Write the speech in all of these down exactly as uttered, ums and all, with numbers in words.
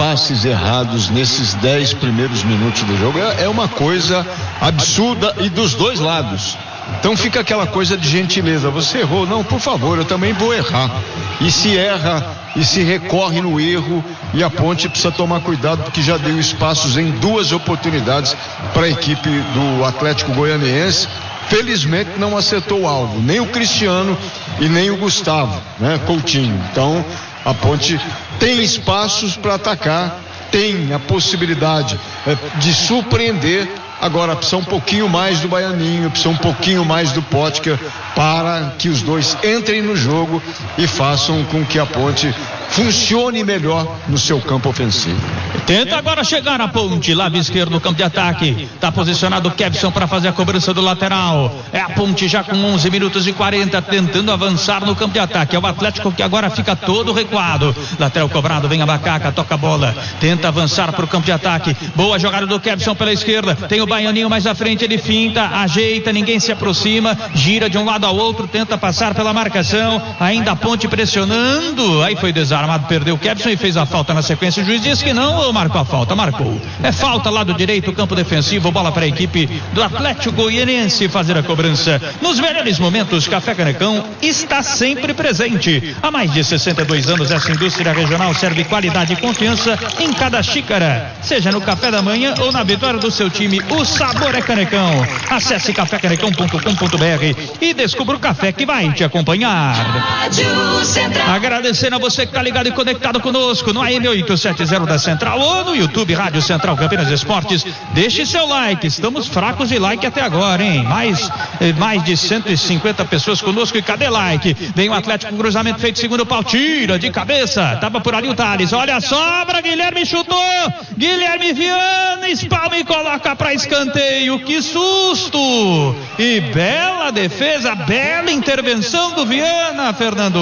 passes errados nesses dez primeiros minutos do jogo. É, é uma coisa absurda e dos dois lados. Então fica aquela coisa de gentileza. Você errou, não, por favor, eu também vou errar. E se erra e se recorre no erro, e a Ponte precisa tomar cuidado, porque já deu espaços em duas oportunidades para a equipe do Atlético Goianiense. Felizmente não acertou o alvo, nem o Cristiano e nem o Gustavo, né, Coutinho. Então a Ponte tem espaços para atacar, tem a possibilidade é, de surpreender. Agora precisa um pouquinho mais do Baianinho, precisa um pouquinho mais do Potker para que os dois entrem no jogo e façam com que a Ponte funcione melhor no seu campo ofensivo. Tenta agora chegar na Ponte, lado esquerdo do campo de ataque. Está posicionado o Kevson para fazer a cobrança do lateral. É a Ponte já com onze minutos e quarenta, tentando avançar no campo de ataque. É o Atlético que agora fica todo recuado. Lateral cobrado, vem a Macaca, toca a bola, tenta avançar para o campo de ataque. Boa jogada do Kevson pela esquerda. Tem o Baianinho mais à frente, ele finta, ajeita, ninguém se aproxima, gira de um lado ao outro, tenta passar pela marcação. Ainda a Ponte pressionando. Aí foi desarmado, perdeu o Kevson e fez a falta na sequência. O juiz disse que não, ou marcou a falta? Marcou. É falta lado direito, campo defensivo, bola para a equipe do Atlético Goianiense fazer a cobrança. Nos melhores momentos, Café Canecão está sempre presente. Há mais de sessenta e dois anos, essa indústria regional serve qualidade e confiança em cada xícara, seja no café da manhã ou na vitória do seu time. O sabor é Canecão. Acesse café canecão ponto com ponto b r e descubra o café que vai te acompanhar. Agradecendo a você que está ligado e conectado conosco no A M oitocentos e setenta da Central ou no YouTube Rádio Central Campinas Esportes. Deixe seu like, estamos fracos de like até agora, hein? Mais, mais de cento e cinquenta pessoas conosco e cadê like? Vem o Atlético, cruzamento feito, segundo pau, tira de cabeça, tava por ali o Thales, olha a sobra, Guilherme chutou, Guilherme Viana espalma e coloca para escanteio, que susto! E bela defesa, bela intervenção do Viana, Fernando.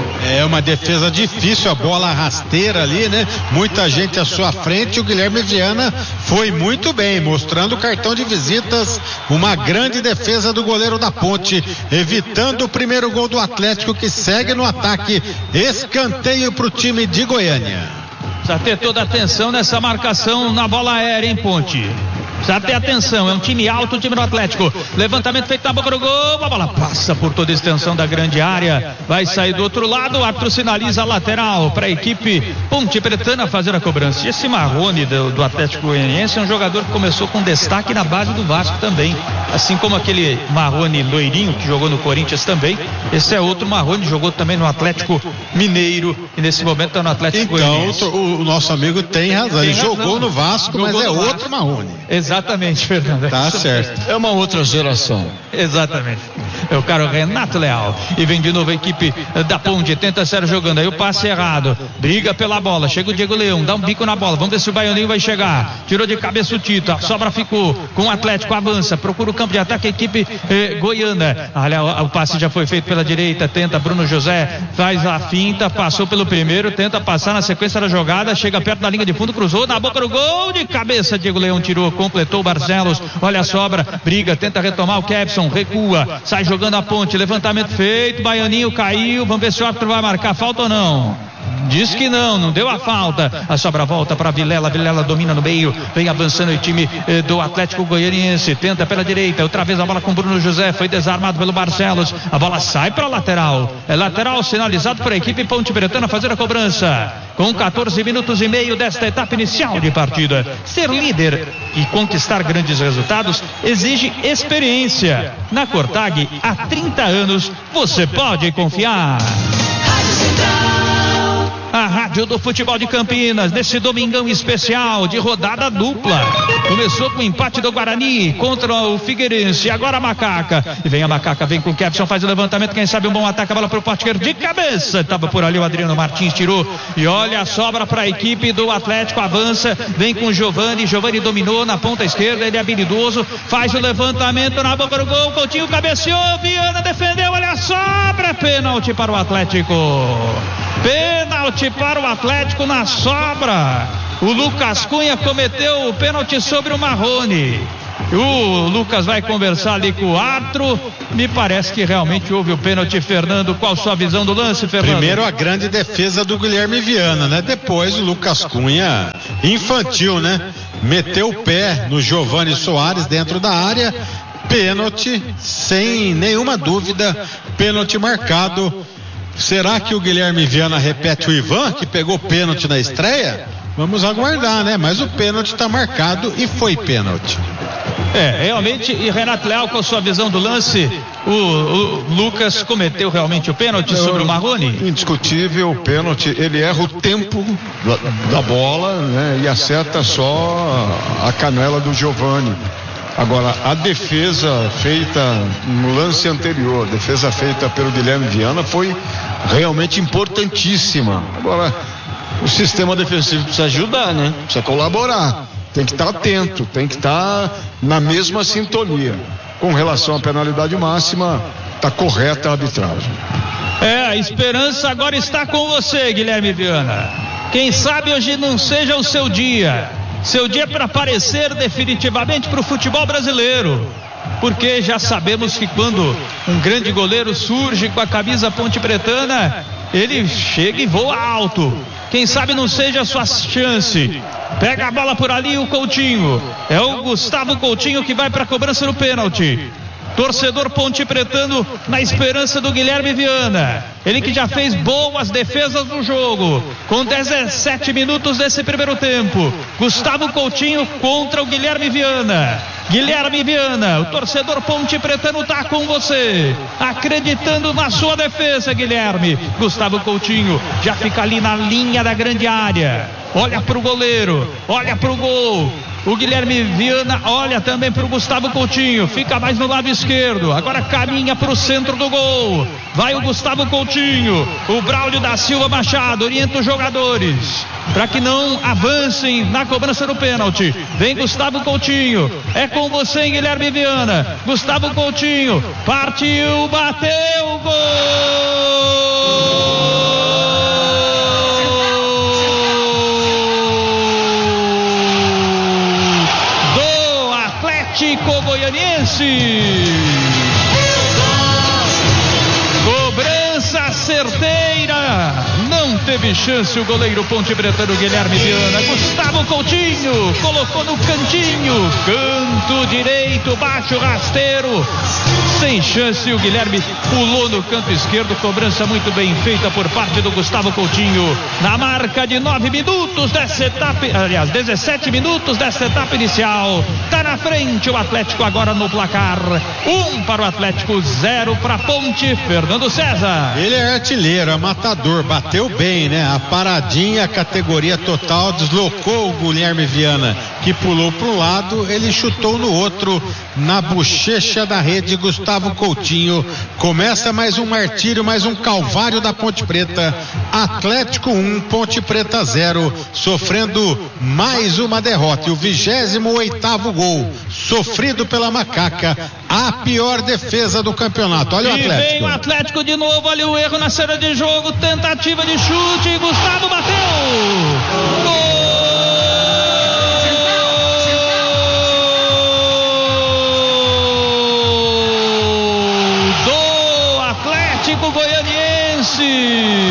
É uma defesa difícil, a bola rasteira ali, né? Muita gente à sua frente, o Guilherme Viana foi muito bem, mostrando o cartão de visitas, uma grande defesa do goleiro da Ponte, evitando o primeiro gol do Atlético, que segue no ataque. Escanteio para o time de Goiânia. Precisa ter toda a atenção nessa marcação na bola aérea, hein, Ponte? Precisa ter atenção, é um time alto, o time do Atlético. Levantamento feito na boca do gol, a bola passa por toda a extensão da grande área, vai sair do outro lado, o árbitro sinaliza a lateral para a equipe Ponte Pretana fazer a cobrança. Esse Marrone do, do Atlético Goianiense é um jogador que começou com destaque na base do Vasco também, assim como aquele Marrone loirinho que jogou no Corinthians também. Esse é outro Marrone, jogou também no Atlético Mineiro e nesse momento está no Atlético então, Goianiense. Então o, o nosso amigo tem razão, tem ele razão. jogou no Vasco, jogou mas é Vasco. Outro Marrone. Exatamente, Fernando. Tá certo. É uma outra geração. Exatamente. É o cara Renato Leal. E vem de novo a equipe da Ponte. Tenta ser jogando. Aí o passe errado. Briga pela bola. Chega o Diego Leão. Dá um bico na bola. Vamos ver se o Baianinho vai chegar. Tirou de cabeça o Tito. A sobra ficou com o Atlético. Avança. Procura o campo de ataque. A equipe eh, goiana. Olha, o, o passe já foi feito pela direita. Tenta Bruno José. Faz a finta. Passou pelo primeiro. Tenta passar na sequência da jogada. Chega perto da linha de fundo. Cruzou na boca do gol. De cabeça. Diego Leão tirou. Completou o Barcelos. Olha a sobra, briga, tenta retomar o Kevson, recua, sai jogando a Ponte, levantamento feito, Baianinho caiu, vamos ver se o árbitro vai marcar falta ou não. Diz que não, não deu a falta. A sobra volta para Vilela, Vilela domina no meio, vem avançando o time eh, do Atlético Goianiense, tenta pela direita, outra vez a bola com Bruno José, foi desarmado pelo Barcelos, a bola sai para lateral, é lateral sinalizado para a equipe Ponte Pretana fazer a cobrança, com catorze minutos e meio desta etapa inicial de partida. Ser líder e conquistar grandes resultados exige experiência. Na Cortag, há trinta anos, você pode confiar. Rádio Central. A Rádio do Futebol de Campinas, nesse domingão especial de rodada dupla. Começou com o empate do Guarani contra o Figueirense. Agora a Macaca. E vem a Macaca, vem com o Kevson, faz o levantamento. Quem sabe um bom ataque, a bola para o Potker de cabeça. Tava por ali o Adriano Martins, tirou. E olha a sobra para a equipe do Atlético. Avança, vem com o Giovani. Giovani dominou na ponta esquerda. Ele é habilidoso. Faz o levantamento na boca do gol. Coutinho cabeceou. Viana defendeu. Olha a sobra. Pênalti para o Atlético. Pênalti para o Atlético na sobra. O Lucas Cunha cometeu o pênalti sobre o Marrone. O Lucas vai conversar ali com o árbitro. Me parece que realmente houve o pênalti, Fernando. Qual sua visão do lance, Fernando? Primeiro a grande defesa do Guilherme Viana, né? Depois o Lucas Cunha, infantil, né? Meteu o pé no Giovani Soares dentro da área. Pênalti, sem nenhuma dúvida, pênalti marcado. Será que o Guilherme Viana repete o Ivan, que pegou pênalti na estreia? Vamos aguardar, né? Mas o pênalti está marcado e foi pênalti. É, realmente, e Renato Leal, com a sua visão do lance, o, o Lucas cometeu realmente o pênalti sobre o Marrone? Indiscutível, o pênalti, ele erra o tempo da, da bola, né? E acerta só a canela do Giovani. Agora, a defesa feita no lance anterior, defesa feita pelo Guilherme Viana, foi realmente importantíssima. Agora, o sistema defensivo precisa ajudar, né? Precisa colaborar. Tem que estar atento, tem que estar na mesma sintonia. Com relação à penalidade máxima, está correta a arbitragem. É, a esperança agora está com você, Guilherme Viana. Quem sabe hoje não seja o seu dia. Seu dia para aparecer definitivamente para o futebol brasileiro. Porque já sabemos que quando um grande goleiro surge com a camisa pontepretana, ele chega e voa alto. Quem sabe não seja a sua chance. Pega a bola por ali o Coutinho. É o Gustavo Coutinho que vai para a cobrança no pênalti. Torcedor pontepretano na esperança do Guilherme Viana. Ele que já fez boas defesas no jogo. Com dezessete minutos desse primeiro tempo. Gustavo Coutinho contra o Guilherme Viana. Guilherme Viana, o torcedor pontepretano está com você. Acreditando na sua defesa, Guilherme. Gustavo Coutinho já fica ali na linha da grande área. Olha pro goleiro, olha pro gol. O Guilherme Viana olha também para o Gustavo Coutinho, fica mais no lado esquerdo, agora caminha para o centro do gol, vai o Gustavo Coutinho, o Braulio da Silva Machado orienta os jogadores para que não avancem na cobrança do pênalti. Vem Gustavo Coutinho, é com você, Guilherme Viana. Gustavo Coutinho partiu, bateu, gol Atlético Goianiense. Cobrança certeira. Não teve chance o goleiro pontepretano Guilherme Viana. Gustavo Coutinho colocou no cantinho, canto direito, baixo rasteiro, sem chance. O Guilherme pulou no canto esquerdo. Cobrança muito bem feita por parte do Gustavo Coutinho. Na marca de nove minutos dessa etapa, aliás, dezessete minutos dessa etapa inicial. Tá na frente o Atlético agora no placar. Um para o Atlético, zero para a Ponte. Fernando César. Ele é artilheiro, é matador, bateu bem, né? A paradinha, a categoria total, deslocou o Guilherme Viana, que pulou para um lado, ele chutou no outro, na bochecha da rede. Gustavo Coutinho. Começa mais um martírio, mais um calvário da Ponte Preta. Atlético um, Ponte Preta zero, sofrendo mais uma derrota. E o vigésimo oitavo gol sofrido pela Macaca, a pior defesa do campeonato. Olha o Atlético. E vem o Atlético de novo, olha o erro na saída de jogo, tentativa de chute, Gustavo bateu. Gol! Goianiense.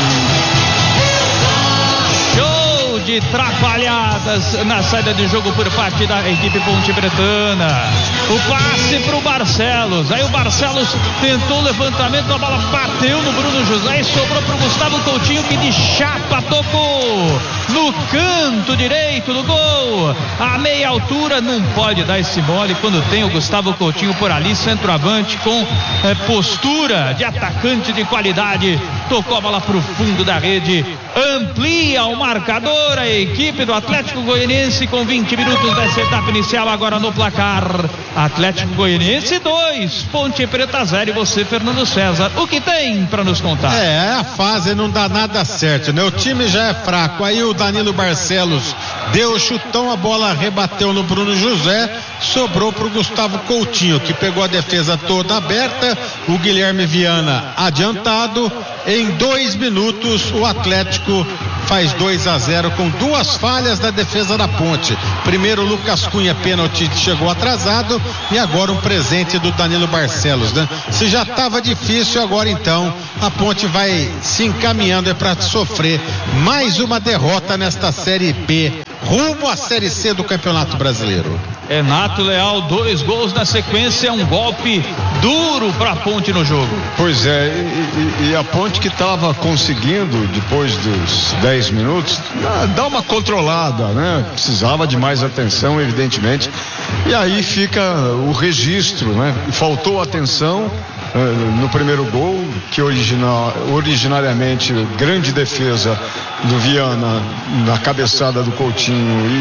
Show de trapalhadas na saída de jogo por parte da equipe pontepretana. O passe para o Barcelos, aí o Barcelos tentou o levantamento, a bola bateu no Bruno José e sobrou para o Gustavo Coutinho, que de chapa tocou no canto direito do gol, a meia altura. Não pode dar esse mole quando tem o Gustavo Coutinho por ali, centroavante com é, postura de atacante de qualidade. Tocou a bola para o fundo da rede, amplia o marcador a equipe do Atlético Goianiense com vinte minutos dessa etapa inicial agora no placar. Atlético Goianiense dois, Ponte Preta zero. E você, Fernando César, o que tem para nos contar? É, a fase não dá nada certo, né? O time já é fraco, aí o Danilo Barcelos deu o chutão, a bola rebateu no Bruno José, sobrou pro Gustavo Coutinho, que pegou a defesa toda aberta, o Guilherme Viana adiantado. Em dois minutos o Atlético faz dois a zero com duas falhas da defesa da Ponte. Primeiro o Lucas Cunha, pênalti, chegou atrasado, e agora um presente do Danilo Barcelos, né? Se já estava difícil, agora então a Ponte vai se encaminhando é para sofrer mais uma derrota nesta Série B, rumo à Série C do Campeonato Brasileiro. Renato Leal, dois gols na sequência, um golpe duro para a Ponte no jogo. Pois é, e, e, e a Ponte que estava conseguindo, depois dos dez minutos, dar uma controlada, né? Precisava de mais atenção, evidentemente, e aí fica o registro, né? Faltou atenção uh, no primeiro gol, que origina, originariamente grande defesa do Viana na cabeçada do Coutinho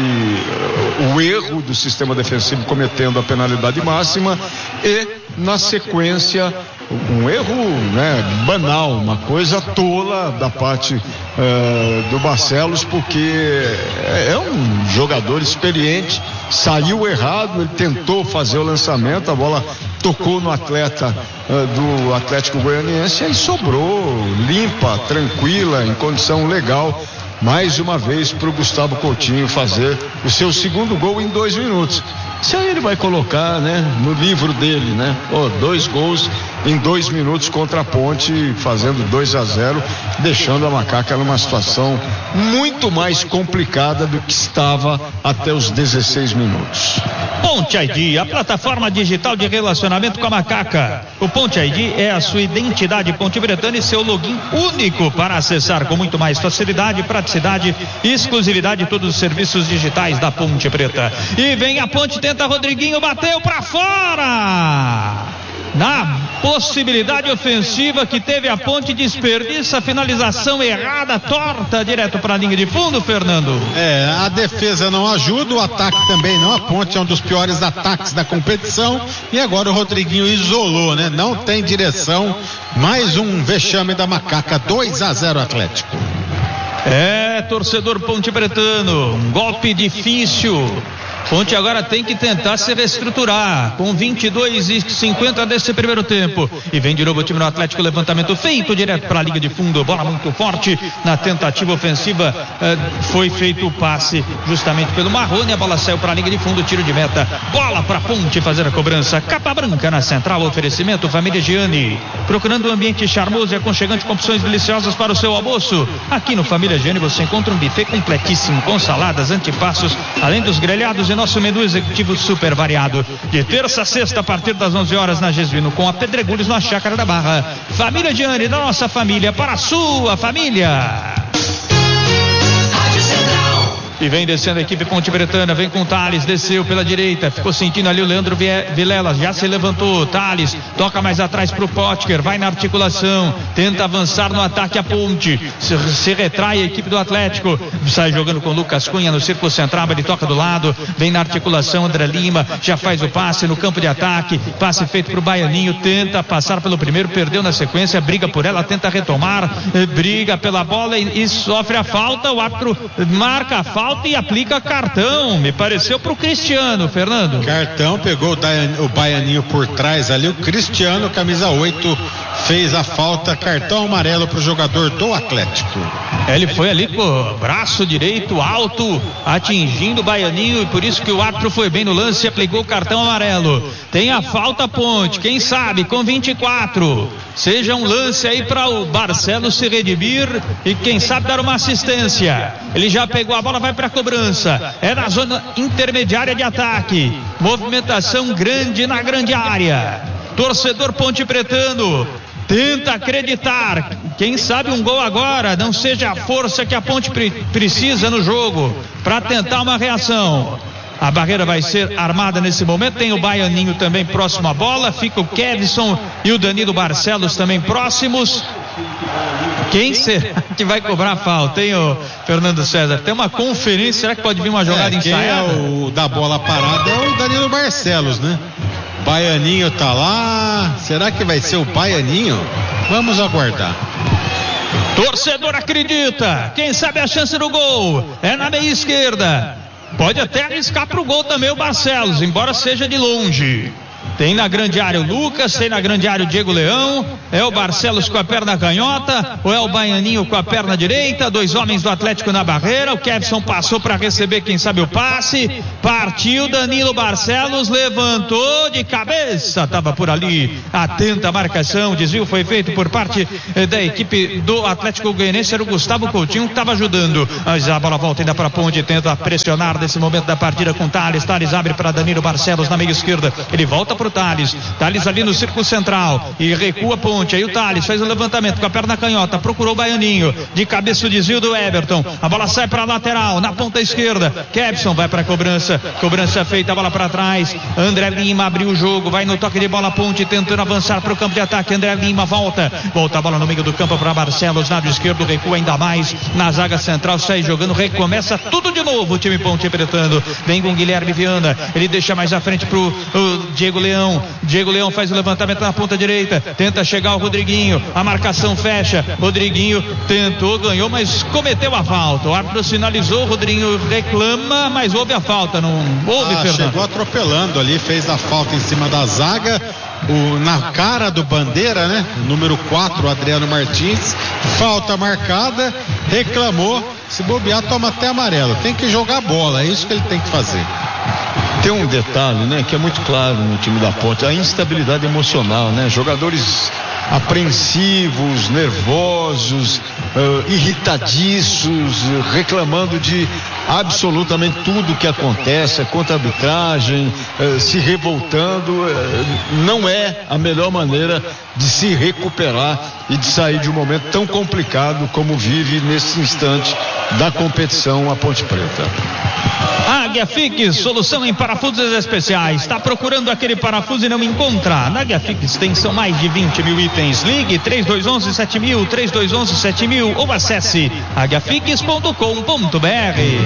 e uh, o erro do sistema defensivo cometendo a penalidade máxima, e na sequência um erro, né, banal, uma coisa tola da parte uh, do Barcelos, porque é um jogador experiente, saiu errado, ele tentou fazer o lançamento, a bola tocou no atleta uh, do Atlético Goianiense e sobrou limpa, tranquila, em condição legal, mais uma vez para o Gustavo Coutinho fazer o seu segundo gol em dois minutos. Isso aí ele vai colocar, né, no livro dele, né? Oh, dois gols em dois minutos contra a Ponte, fazendo dois a zero, deixando a Macaca numa situação muito mais complicada do que estava até os dezesseis minutos. Ponte I D, a plataforma digital de relacionamento com a Macaca. O Ponte I D é a sua identidade pontebretana e seu login único para acessar com muito mais facilidade, praticidade e exclusividade todos os serviços digitais da Ponte Preta. E vem a Ponte, tenta Rodriguinho, bateu para fora! Na possibilidade ofensiva que teve a Ponte, desperdiça, finalização errada, torta, direto para a linha de fundo, Fernando. É, a defesa não ajuda, o ataque também não. A Ponte é um dos piores ataques da competição, e agora o Rodriguinho isolou, né? Não tem direção. Mais um vexame da Macaca, dois a zero Atlético. É, torcedor pontebretano, um golpe difícil. Ponte agora tem que tentar se reestruturar com vinte e dois e cinquenta desse primeiro tempo, e vem de novo o time do Atlético, levantamento feito direto para a linha de fundo, bola muito forte na tentativa ofensiva, eh, foi feito o passe justamente pelo Marrone, a bola saiu para a linha de fundo, tiro de meta, bola para Ponte fazer a cobrança. Capa Branca na central, oferecimento Família Gianni, procurando um ambiente charmoso e aconchegante com opções deliciosas para o seu almoço. Aqui no Família Gianni você encontra um buffet completíssimo com saladas, antepassos, além dos grelhados e nosso menu executivo super variado. De terça a sexta, a partir das onze horas, na Jesuíno, com a Pedregulhos, na Chácara da Barra. Família Gianni, da nossa família para a sua família. E vem descendo a equipe pontebretana, vem com o Thales, desceu pela direita, ficou sentindo ali o Leandro Vilela, já se levantou, Thales, toca mais atrás pro Potker, vai na articulação, tenta avançar no ataque a Ponte, se, se retrai a equipe do Atlético, sai jogando com o Lucas Cunha no círculo central, ele toca do lado, vem na articulação, André Lima, já faz o passe no campo de ataque, passe feito pro Baianinho, tenta passar pelo primeiro, perdeu na sequência, briga por ela, tenta retomar, briga pela bola e, e sofre a falta, o árbitro marca a falta e aplica cartão, me pareceu pro Cristiano, Fernando. Cartão, pegou o, Dayan, o Baianinho por trás ali, o Cristiano, camisa oito, fez a falta, cartão amarelo pro jogador do Atlético. Ele foi ali com o braço direito alto, atingindo o Baianinho, e por isso que o árbitro foi bem no lance e aplicou o cartão amarelo. Tem a falta Ponte, quem sabe, com vinte e quatro, seja um lance aí para o Barcelos se redimir e quem sabe dar uma assistência. Ele já pegou a bola, vai para a cobrança, é na zona intermediária de ataque, movimentação grande na grande área. Torcedor pontepretano tenta acreditar, quem sabe um gol agora não seja a força que a Ponte pre- precisa no jogo para tentar uma reação. A barreira vai ser armada nesse momento, tem o Baianinho também próximo à bola, fica o Kevson e o Danilo Barcelos também próximos. Quem será que vai cobrar a falta, hein, o Fernando César? Tem uma conferência, será que pode vir uma jogada é, quem ensaiada? É o da bola parada é o Danilo Barcelos, né? Baianinho tá lá, será que vai ser o Baianinho? Vamos aguardar. Torcedor acredita, quem sabe a chance do gol é na meia esquerda, pode até arriscar pro gol também o Barcelos, embora seja de longe. Tem na grande área o Lucas, tem na grande área o Diego Leão, é o Barcelos com a perna canhota, ou é o Baianinho com a perna direita, dois homens do Atlético na barreira, o Kevson passou para receber, quem sabe o passe, partiu Danilo Barcelos, levantou de cabeça, estava por ali, atenta a marcação, desvio foi feito por parte eh, da equipe do Atlético Goianiense, era o Gustavo Coutinho que estava ajudando, mas a bola volta ainda para a ponte, tenta pressionar nesse momento da partida com Thales, Thales abre para Danilo Barcelos na meia esquerda, ele volta para o Thales, Thales ali no círculo central e recua a ponte, aí o Thales faz o levantamento com a perna canhota, procurou o Baianinho, de cabeça o desvio do Everton, a bola sai para a lateral, na ponta esquerda, Kevson vai para a cobrança, cobrança feita, a bola para trás, André Lima abriu o jogo, vai no toque de bola, ponte tentando avançar para o campo de ataque, André Lima volta, volta a bola no meio do campo para Barcelos, lado esquerdo, recua ainda mais, na zaga central, sai jogando, recomeça tudo de novo, o time ponte pretando, vem com Guilherme Viana, ele deixa mais à frente pro o Diego Leão, Diego Leão faz o levantamento na ponta direita, tenta chegar o Rodriguinho, a marcação fecha, Rodriguinho tentou, ganhou, mas cometeu a falta, o árbitro sinalizou, o Rodriguinho reclama, mas houve a falta, não houve, ah, Fernando? Chegou atropelando ali, fez a falta em cima da zaga, o, na cara do Bandeira, né? Número quatro, Adriano Martins, falta marcada, reclamou, se bobear toma até amarelo, tem que jogar bola, é isso que ele tem que fazer. Tem um detalhe, né, que é muito claro no time da Ponte, a instabilidade emocional, né? Jogadores apreensivos, nervosos, uh, irritadiços, reclamando de absolutamente tudo que acontece, contra a arbitragem, uh, se revoltando, uh, não é a melhor maneira de se recuperar e de sair de um momento tão complicado como vive nesse instante da competição a Ponte Preta. Águia Fix, solução em parafusos especiais. Está procurando aquele parafuso e não encontra? Na Águia Fix tem são mais de vinte mil itens. Ligue três dois um um sete mil, três dois um um sete mil ou acesse águia fix ponto com ponto b r.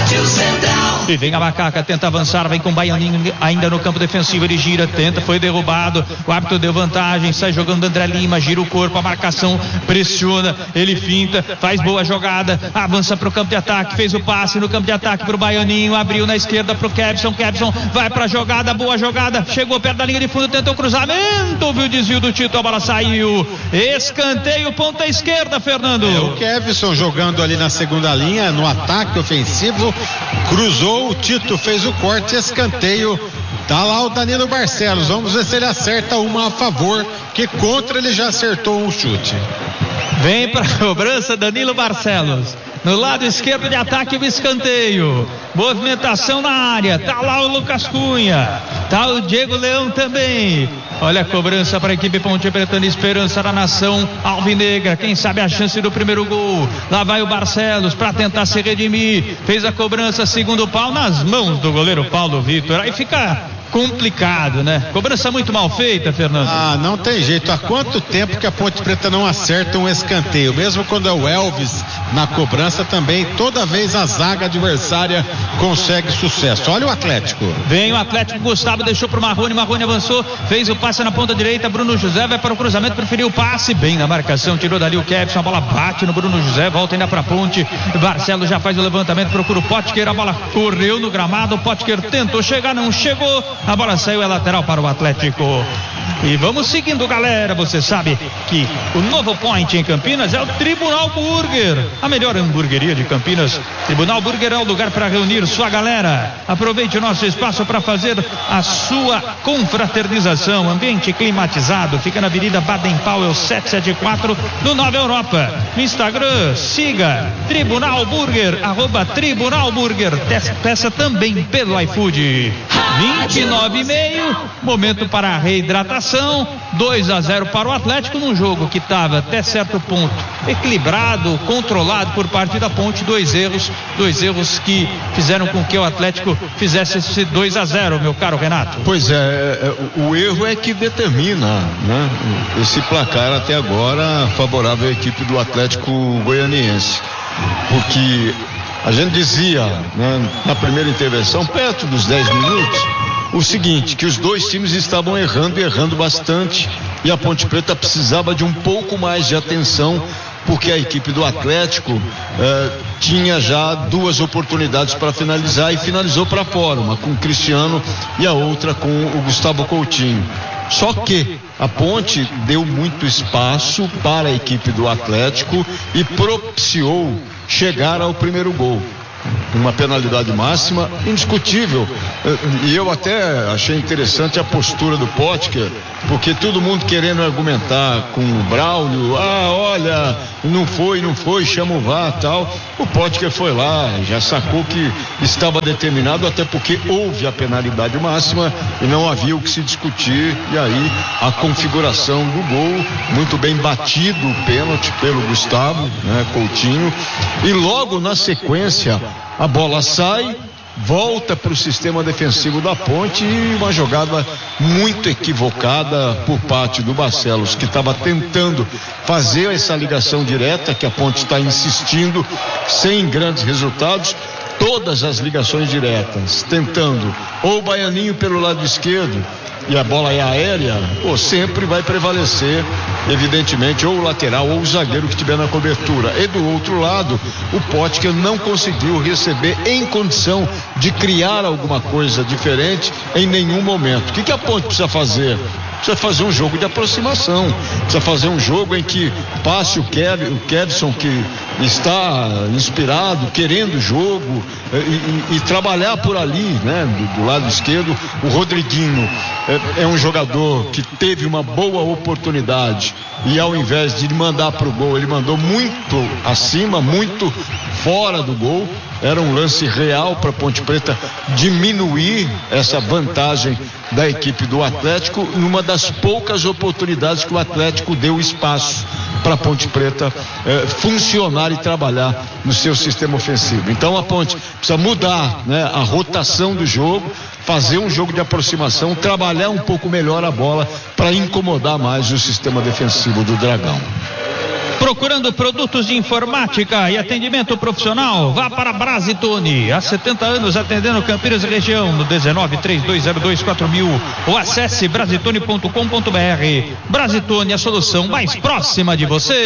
E vem a Macaca, tenta avançar, vem com o Baianinho ainda no campo defensivo, ele gira, tenta, foi derrubado, o árbitro deu vantagem, sai jogando André Lima, gira o corpo, a marcação pressiona, ele finta, faz boa jogada, avança para o campo de ataque, fez o passe no campo de ataque para o Baianinho, abriu na esquerda para o Kevson, Kevson vai para a jogada, boa jogada, chegou perto da linha de fundo, tentou o cruzamento, viu o desvio do Tito, a bola saiu, escanteio, ponta esquerda, Fernando. É, o Kevson jogando ali na segunda linha, no ataque ofensivo, cruzou, o Tito fez o corte, escanteio, tá lá o Danilo Barcelos, vamos ver se ele acerta uma a favor, que contra ele já acertou um chute. Vem para a cobrança Danilo Barcelos, no lado esquerdo de ataque o escanteio, movimentação na área, tá lá o Lucas Cunha, tá o Diego Leão também, olha a cobrança para a equipe Ponte Preta, esperança da nação alvinegra, quem sabe a chance do primeiro gol, lá vai o Barcelos para tentar se redimir, fez a cobrança, segundo pau nas mãos do goleiro Paulo Vitor, aí fica complicado, né? Cobrança muito mal feita, Fernando. Ah, não tem jeito. Há quanto tempo que a Ponte Preta não acerta um escanteio? Mesmo quando é o Elvis na cobrança também, toda vez a zaga adversária consegue sucesso. Olha o Atlético. Vem o Atlético, Gustavo deixou pro Marrone, Marrone avançou, fez o passe na ponta direita, Bruno José vai para o cruzamento, preferiu o passe, bem na marcação, tirou dali o Kevson, a bola bate no Bruno José, volta ainda pra ponte, Barcelos já faz o levantamento, procura o Potker, a bola correu no gramado, o Potker tentou chegar, não chegou, a bola saiu, é lateral para o Atlético. E vamos seguindo, galera. Você sabe que o novo point em Campinas é o Tribunal Burger, a melhor hamburgueria de Campinas. Tribunal Burger é o lugar para reunir sua galera. Aproveite o nosso espaço para fazer a sua confraternização. Ambiente climatizado, fica na Avenida Baden-Powell setecentos e setenta e quatro, no Nova Europa. No Instagram, siga Tribunal Burger, arroba Tribunal Burger. Peça também pelo iFood. vinte e nove e meio, momento para a reidratação, dois a zero para o Atlético, num jogo que estava até certo ponto equilibrado, controlado por parte da Ponte, dois erros, dois erros que fizeram com que o Atlético fizesse esse dois a zero, meu caro Renato. Pois é, é, o erro é que determina, né, esse placar até agora favorável à equipe do Atlético Goianiense, porque a gente dizia, né, na primeira intervenção, perto dos dez minutos, o seguinte, que os dois times estavam errando e errando bastante, e a Ponte Preta precisava de um pouco mais de atenção, porque a equipe do Atlético eh, tinha já duas oportunidades para finalizar e finalizou para fora, uma com o Cristiano e a outra com o Gustavo Coutinho. Só que a Ponte deu muito espaço para a equipe do Atlético e propiciou chegar ao primeiro gol. Uma penalidade máxima indiscutível, e eu até achei interessante a postura do Potker, porque todo mundo querendo argumentar com o Braulio, ah, olha, não foi, não foi, chama o V A R, tal. O Potker foi lá, já sacou que estava determinado, até porque houve a penalidade máxima e não havia o que se discutir, e aí a configuração do gol, muito bem batido o pênalti pelo Gustavo, né, Coutinho, e logo na sequência a bola sai, volta para o sistema defensivo da Ponte e uma jogada muito equivocada por parte do Barcelos, que estava tentando fazer essa ligação direta, que a Ponte está insistindo, sem grandes resultados. Todas as ligações diretas, tentando ou o Baianinho pelo lado esquerdo e a bola é aérea, ou sempre vai prevalecer, evidentemente, ou o lateral ou o zagueiro que estiver na cobertura. E do outro lado, o Potker não conseguiu receber em condição de criar alguma coisa diferente em nenhum momento. O que, que a Ponte precisa fazer? Precisa fazer um jogo de aproximação, precisa fazer um jogo em que passe o, Kev, o Kevson, que está inspirado, querendo o jogo, e, e, e trabalhar por ali, né, do, do lado esquerdo. O Rodriguinho é, é um jogador que teve uma boa oportunidade e ao invés de mandar para o gol, ele mandou muito acima, muito fora do gol. Era um lance real para Ponte Preta diminuir essa vantagem da equipe do Atlético, numa das poucas oportunidades que o Atlético deu espaço para a Ponte Preta eh, funcionar e trabalhar no seu sistema ofensivo. Então a Ponte precisa mudar, né, a rotação do jogo, fazer um jogo de aproximação, trabalhar um pouco melhor a bola para incomodar mais o sistema defensivo do Dragão. Procurando produtos de informática e atendimento profissional? Vá para Brasitone. Há setenta anos atendendo Campinas e região, no dezenove, trinta e dois zero dois, quatro mil, ou acesse brasitone ponto com ponto br. Brasitone, a solução mais próxima de você.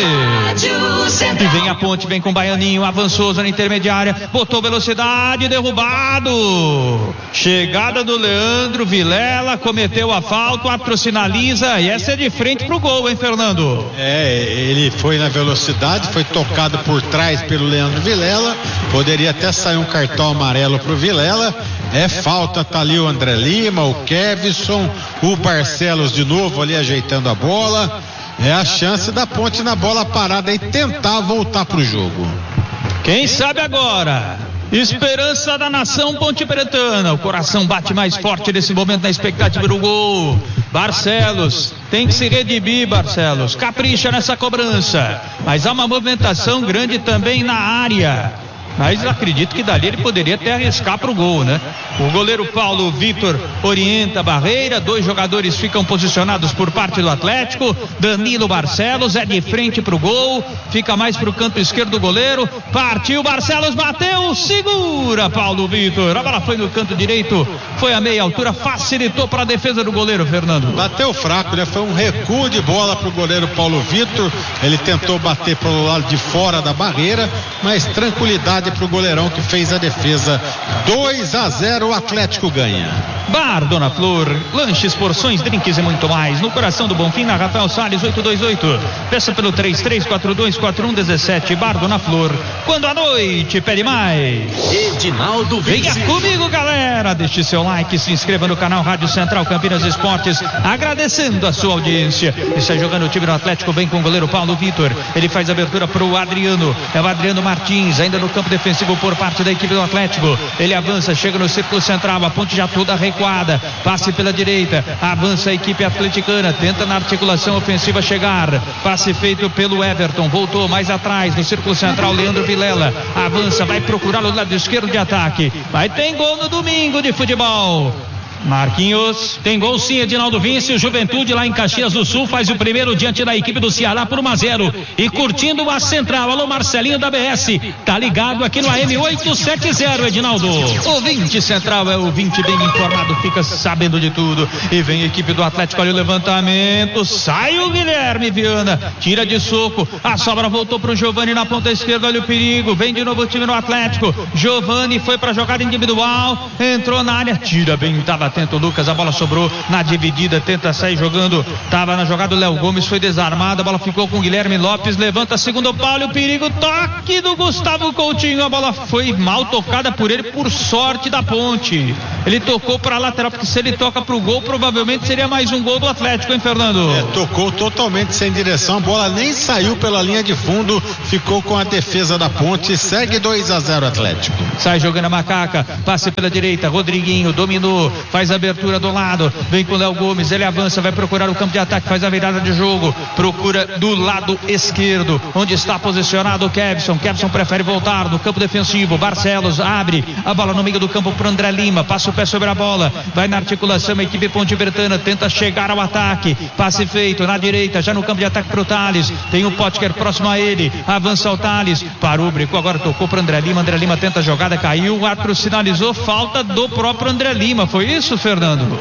E vem a Ponte, vem com o Baianinho, avançou zona intermediária, botou velocidade, derrubado. Chegada do Leandro Vilela, cometeu a falta, o árbitro sinaliza, e essa é de frente pro gol, hein, Fernando? É, ele foi na velocidade, foi tocado por trás pelo Leandro Vilela, poderia até sair um cartão amarelo pro Vilela. É falta, tá ali o André Lima, o Kevson, o Barcelos de novo ali ajeitando a bola. É a chance da Ponte na bola parada e tentar voltar pro jogo. Quem sabe agora? Esperança da nação ponte-pretana. O coração bate mais forte nesse momento na expectativa do gol. Barcelos tem que se redimir, Barcelos. Capricha nessa cobrança. Mas há uma movimentação grande também na área. Mas acredito que dali ele poderia até arriscar para o gol, né? O goleiro Paulo Vitor orienta a barreira, dois jogadores ficam posicionados por parte do Atlético. Danilo Barcelos é de frente para o gol, fica mais para o canto esquerdo do goleiro. Partiu, Barcelos bateu, segura Paulo Vitor. A bola foi no canto direito, foi a meia altura, facilitou para a defesa do goleiro, Fernando. Bateu fraco, né? Foi um recuo de bola para o goleiro Paulo Vitor. Ele tentou bater pelo lado de fora da barreira, mas tranquilidade para o goleirão que fez a defesa. Dois a zero, o Atlético ganha. Bar Dona Flor, lanches, porções, drinks e muito mais. No coração do Bonfim, na Rafael Salles oito dois oito. Peça pelo três três quatro dois quatro um um sete. Bar Dona Flor, quando a noite pede mais. Edinaldo Venha Vinci. comigo, galera. Deixe seu like, se inscreva no canal Rádio Central Campinas Esportes. Agradecendo a sua audiência. Está jogando o time do Atlético bem com o goleiro Paulo Vitor. Ele faz a abertura para o Adriano. É o Adriano Martins, ainda no campo defensivo por parte da equipe do Atlético. Ele avança, chega no círculo central, a Ponte já toda recuada, passe pela direita, avança a equipe atleticana, tenta na articulação ofensiva chegar, passe feito pelo Everton, voltou mais atrás no círculo central, Leandro Vilela avança, vai procurar o lado esquerdo de ataque, vai ter gol no domingo de futebol. Marquinhos, tem gol sim, Edinaldo Vinicius. Juventude lá em Caxias do Sul faz o primeiro diante da equipe do Ceará por um a zero. E curtindo a central, alô Marcelinho da B S, tá ligado aqui no A M oitocentos e setenta, Edinaldo. O vinte central é o vinte bem informado, fica sabendo de tudo. E vem a equipe do Atlético, olha o levantamento, sai o Guilherme Viana, tira de soco, a sobra voltou pro Giovani na ponta esquerda, olha o perigo, vem de novo o time no Atlético. Giovani foi pra jogada individual, entrou na área, tira bem, tava atento o Lucas, a bola sobrou na dividida, tenta sair jogando, tava na jogada o Léo Gomes, foi desarmado, a bola ficou com o Guilherme Lopes, levanta segundo pau, o perigo, toque do Gustavo Coutinho, a bola foi mal tocada por ele, por sorte da Ponte. Ele tocou pra lateral, porque se ele toca pro gol, provavelmente seria mais um gol do Atlético, hein, Fernando? É, tocou totalmente sem direção, a bola nem saiu pela linha de fundo, ficou com a defesa da Ponte, segue dois a zero Atlético. Sai jogando a Macaca, passe pela direita, Rodriguinho dominou, faz a abertura do lado, vem com o Léo Gomes, ele avança, vai procurar o campo de ataque, faz a virada de jogo, procura do lado esquerdo, onde está posicionado o Kevson. Kevson prefere voltar no campo defensivo, Barcelos abre a bola no meio do campo para André Lima, passa o pé sobre a bola, vai na articulação, a equipe Ponte Bertana tenta chegar ao ataque, passe feito na direita, já no campo de ataque para o Thales, tem o Potker próximo a ele, avança o Thales, parou, brincou, agora tocou para André Lima, André Lima tenta a jogada, caiu, o árbitro sinalizou falta do próprio André Lima, foi isso, Fernando?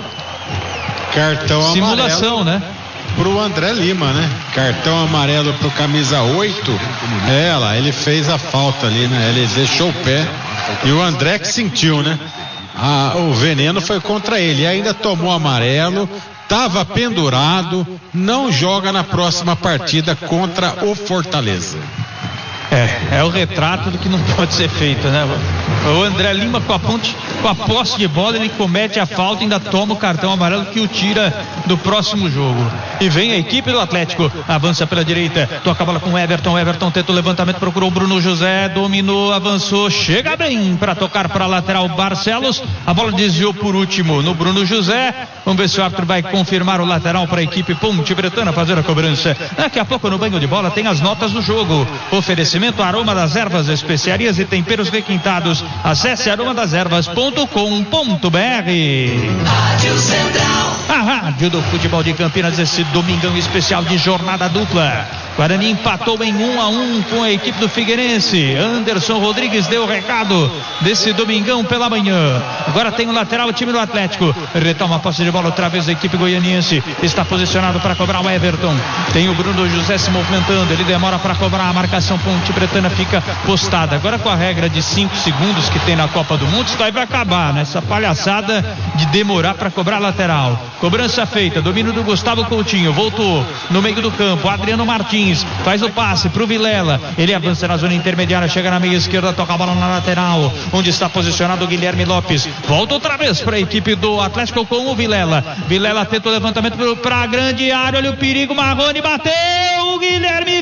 Cartão simulação, amarelo, né? Pro André Lima, né? Cartão amarelo pro camisa oito. É, lá, ele fez a falta ali, né? Ele deixou o pé. E o André que sentiu, né? Ah, o veneno foi contra ele. E ainda tomou amarelo. Tava pendurado. Não joga na próxima partida contra o Fortaleza. É, é o retrato do que não pode ser feito, né? O André Lima com a ponte, com a posse de bola, ele comete a falta e ainda toma o cartão amarelo que o tira do próximo jogo. E vem a equipe do Atlético, avança pela direita, toca a bola com o Everton, Everton tenta o levantamento, procurou o Bruno José, dominou, avançou, chega bem para tocar para a lateral Barcelos, a bola desviou por último no Bruno José. Vamos ver se o árbitro vai confirmar o lateral para a equipe Ponte Bretana fazer a cobrança. Daqui a pouco no banho de bola tem as notas do jogo. Oferecimento Aroma das Ervas, especiarias e temperos requintados. Acesse aroma das ervas ponto com ponto b r. Rádio Central, a rádio do futebol de Campinas, esse domingão especial de jornada dupla. Guarani empatou em um a um com a equipe do Figueirense. Anderson Rodrigues deu o recado desse domingão pela manhã. Agora tem o lateral, o time do Atlético. Retoma a posse de bola outra vez a equipe goianiense. Está posicionado para cobrar o Everton. Tem o Bruno José se movimentando. Ele demora para cobrar. A marcação Ponte Bretana fica postada. Agora com a regra de cinco segundos que tem na Copa do Mundo, isso daí vai acabar, né? Essa palhaçada de demorar para cobrar lateral. Cobrança feita. Domínio do Gustavo Coutinho. Voltou no meio do campo. Adriano Martins faz o passe pro Vilela, ele avança na zona intermediária, chega na meia esquerda, toca a bola na lateral, onde está posicionado o Guilherme Lopes, volta outra vez para a equipe do Atlético com o Vilela. Vilela tenta o levantamento para a grande área, olha o perigo, Marrone bateu, o Guilherme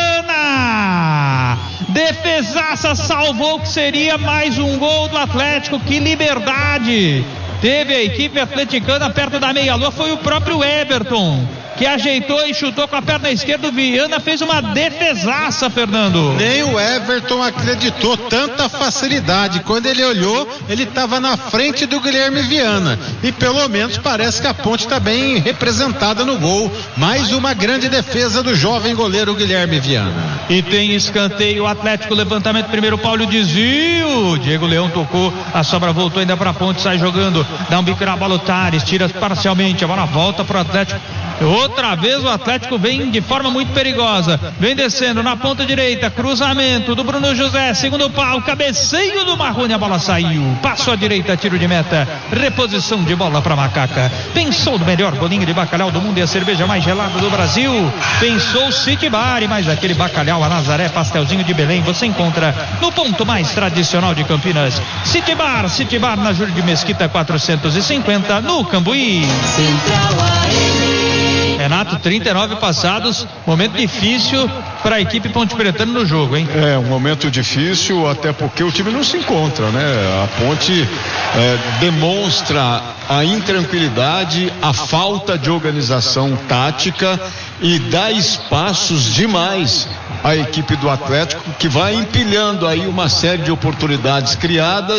Viana, defesaça, salvou que seria mais um gol do Atlético. Que liberdade teve a equipe atleticana perto da meia-lua, foi o próprio Everton que ajeitou e chutou com a perna esquerda. O Viana fez uma defesaça, Fernando. Nem o Everton acreditou tanta facilidade. Quando ele olhou, ele estava na frente do Guilherme Viana. E pelo menos parece que a Ponte está bem representada no gol. Mais uma grande defesa do jovem goleiro Guilherme Viana. E tem escanteio, o Atlético, levantamento, primeiro Paulo, desvio. Diego Leão tocou, a sobra voltou ainda para a Ponte, sai jogando, dá um bico na bola, o Tares, tira parcialmente, a bola volta para o Atlético. Outra vez o Atlético vem de forma muito perigosa, vem descendo na ponta direita, cruzamento do Bruno José, segundo pau, cabeceio do Marrone, a bola saiu, passou à direita, tiro de meta, reposição de bola para Macaca. Pensou no melhor bolinho de bacalhau do mundo e a cerveja mais gelada do Brasil? Pensou City Bar, e mais aquele bacalhau a Nazaré, pastelzinho de Belém, você encontra no ponto mais tradicional de Campinas. City Bar, City Bar na Júlio de Mesquita quatrocentos e cinquenta, no Cambuí. Central A M. Renato, trinta e nove passados, momento difícil para a equipe Ponte Bretana no jogo, hein? É, um momento difícil, até porque o time não se encontra, né? A Ponte é, demonstra a intranquilidade, a falta de organização tática e dá espaços demais à equipe do Atlético, que vai empilhando aí uma série de oportunidades criadas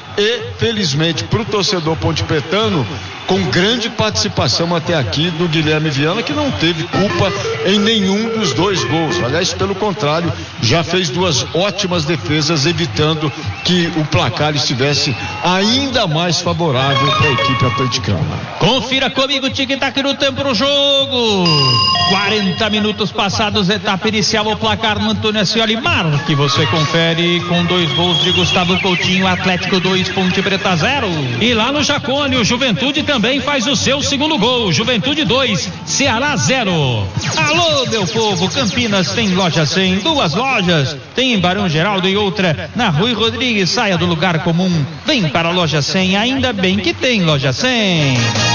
e, felizmente, para o torcedor pontepetano, com grande participação até aqui do Guilherme Viana, que não teve culpa em nenhum dos dois gols. Aliás, pelo contrário, já fez duas ótimas defesas, evitando que o placar estivesse ainda mais favorável para a equipe atleticana. Confira comigo o tic-tac no tempo do jogo. quarenta minutos passados, etapa inicial, o placar no Antônio Ascioli. Marque, você confere com dois gols de Gustavo Coutinho, Atlético dois, Ponte Preta zero. E lá no Jacone, o Juventude também faz o seu segundo gol. Juventude dois, Ceará zero. Alô, meu povo, Campinas tem loja cem, duas lojas, tem em Barão Geraldo e outra na Rui Rodrigues. Saia do lugar comum, vem para a loja cem, ainda bem que tem loja cem.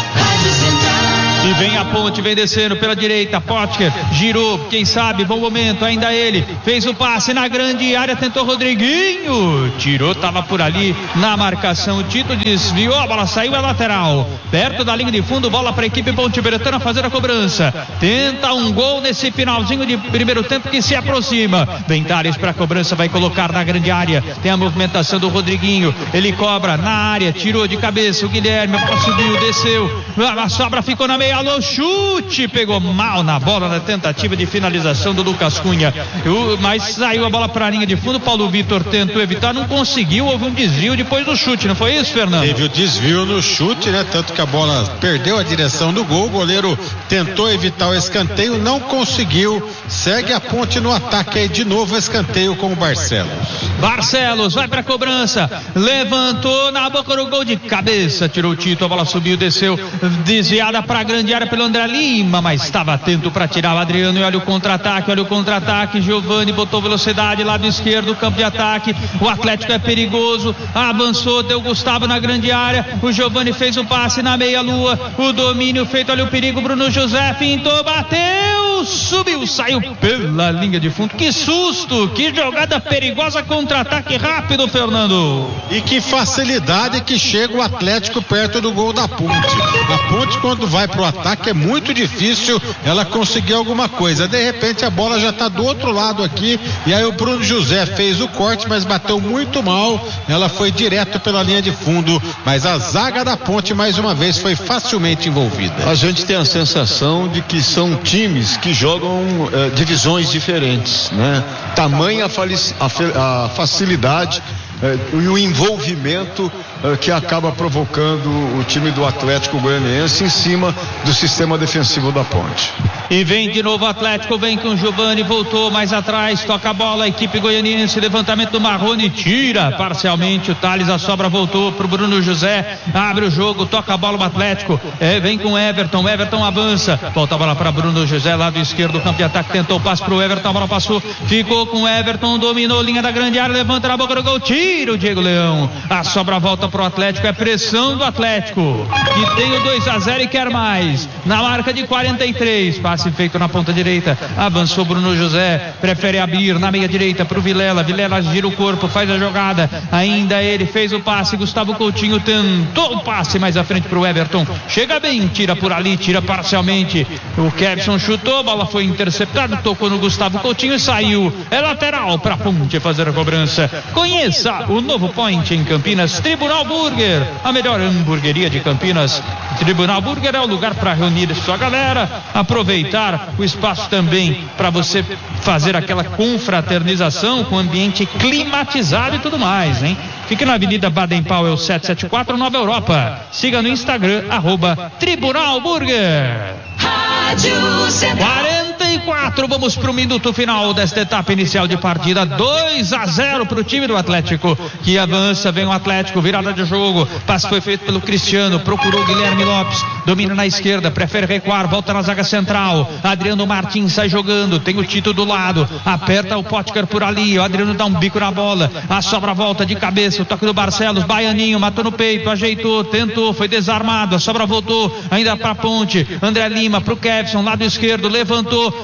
E vem a ponte, vem descendo pela direita, Potker girou, quem sabe, bom momento, ainda ele, fez o passe na grande área, tentou Rodriguinho, tirou, tava por ali na marcação, o Tito desviou, a bola saiu, é lateral, perto da linha de fundo, bola para a equipe ponte-pretana fazer a cobrança, tenta um gol nesse finalzinho de primeiro tempo que se aproxima, vem Tales para a cobrança, vai colocar na grande área, tem a movimentação do Rodriguinho, ele cobra na área, tirou de cabeça o Guilherme, a bola subiu, desceu, a sobra ficou na meia, alô, chute, pegou mal na bola na tentativa de finalização do Lucas Cunha, Eu, mas saiu a bola para a linha de fundo, Paulo Vitor tentou evitar, não conseguiu, houve um desvio depois do chute, não foi isso, Fernando? Teve o desvio no chute, né, tanto que a bola perdeu a direção do gol, o goleiro tentou evitar o escanteio, não conseguiu, segue a ponte no ataque aí, de novo escanteio com o Barcelos. Barcelos vai para a cobrança, levantou na boca do gol de cabeça, tirou o Tito, a bola subiu, desceu, desviada para a grande área pelo André Lima, mas estava atento para tirar o Adriano, e olha o contra-ataque, olha o contra-ataque, Giovani botou velocidade, lado esquerdo, campo de ataque, o Atlético é perigoso, avançou, deu Gustavo na grande área, o Giovani fez o passe na meia-lua, o domínio feito, olha o perigo, Bruno José fintou, bateu, subiu, saiu pela linha de fundo, que susto, que jogada perigosa, contra-ataque rápido, Fernando. E que facilidade que chega o Atlético perto do gol da Ponte. A Ponte, quando vai pro ataque, é muito difícil ela conseguir alguma coisa. De repente a bola já está do outro lado aqui, e aí o Bruno José fez o corte, mas bateu muito mal, ela foi direto pela linha de fundo, mas a zaga da Ponte mais uma vez foi facilmente envolvida. A gente tem a sensação de que são times que jogam eh, divisões diferentes, né? Tamanha a, a facilidade eh, e o envolvimento eh, que acaba provocando o time do Atlético Goianiense em cima do sistema defensivo da Ponte. E vem de novo o Atlético, vem com o Giovani, voltou mais atrás, toca a bola, a equipe goianiense, levantamento do Marrone, tira parcialmente o Thales, a sobra voltou pro Bruno José, abre o jogo, toca a bola o Atlético, é, vem com o Everton, o Everton avança, volta a bola para Bruno José, lado esquerdo, campo de ataque, tentou o passe pro Everton, a bola passou, ficou com o Everton, dominou linha da grande área, levanta na boca do gol, tira o Diego Leão, a sobra volta pro Atlético, é pressão do Atlético, que tem o dois a zero e quer mais, na marca de quarenta e três, passe feito na ponta direita, avançou Bruno José, prefere abrir na meia direita pro Vilela, Vilela gira o corpo, faz a jogada, ainda ele fez o passe, Gustavo Coutinho tentou o passe mais à frente pro Everton, chega bem, tira por ali, tira parcialmente, o Kevson chutou, a bola foi interceptada, tocou no Gustavo Coutinho e saiu, é lateral pra Ponte fazer a cobrança. Conheça o novo Point em Campinas, Tribunal Burger, a melhor hamburgueria de Campinas. Tribunal Burger é o lugar para reunir sua galera, aproveitar o espaço também para você fazer aquela confraternização com ambiente climatizado e tudo mais, hein? Fica na Avenida Baden-Powell setecentos e setenta e quatro, Nova Europa. Siga no Instagram, arroba Tribunal Burger. quarenta e quatro, vamos para o minuto final desta etapa inicial de partida, dois a zero para o time do Atlético, que avança, vem o Atlético, virada de jogo, passe foi feito pelo Cristiano, procurou Guilherme Lopes, domina na esquerda, prefere recuar, volta na zaga central, Adriano Martins sai jogando, tem o Tito do lado, aperta o Potker por ali, o Adriano dá um bico na bola, a sobra volta de cabeça, o toque do Barcelos, Baianinho, matou no peito, ajeitou, tentou, foi desarmado, a sobra voltou, ainda para a Ponte, André Lima pro Kevson, lado esquerdo, levantou,